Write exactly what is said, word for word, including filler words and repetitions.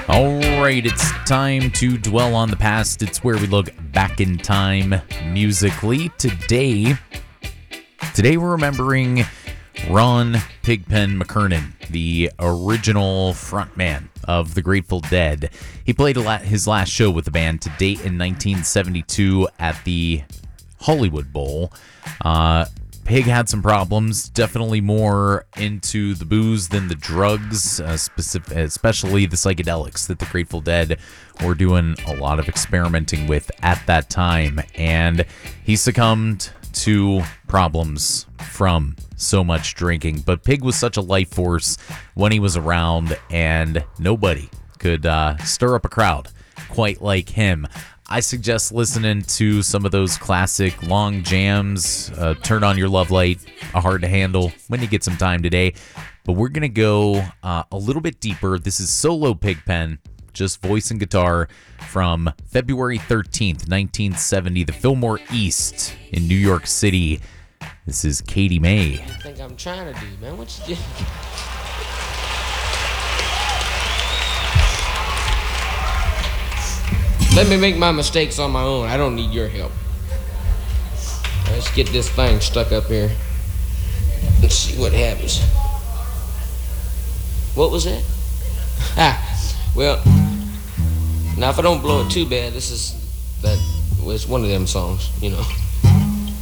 Alright, it's time to dwell on the past. It's where we look back in time musically. Today, today we're remembering Ron Pigpen McKernan, the original frontman of the Grateful Dead. He played a la- his last show with the band to date in nineteen seventy-two at the Hollywood Bowl. Uh, Pig had some problems, definitely more into the booze than the drugs, uh, specific, especially the psychedelics that the Grateful Dead were doing a lot of experimenting with at that time. And he succumbed to problems from so much drinking. But Pig was such a life force when he was around, and nobody could uh, stir up a crowd quite like him. I suggest listening to some of those classic long jams, uh, Turn On Your Love Light, A Hard to Handle, when you get some time today. But we're going to go uh, a little bit deeper. This is solo Pigpen, just voice and guitar, from February thirteenth, nineteen seventy, the Fillmore East in New York City. This is Katie May. I think I'm trying to do, man. What you do? Let me make my mistakes on my own. I don't need your help. Let's get this thing stuck up here. Let's see what happens. What was that? Ah, well, now if I don't blow it too bad, this is that was one of them songs, you know.